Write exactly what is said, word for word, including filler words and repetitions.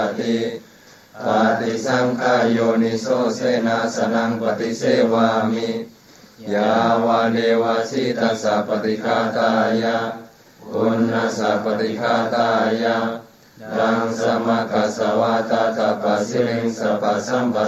ติปฏิสังขายโยนิโสเสนาสนังปฏิเสวามิยาวาเดวาสิตัสสะปฏิฆาตายะอุณนัสสะปฏิฆาตายะดังสมะกัสสวะตาตาปัสสิริงสัพพะสัมป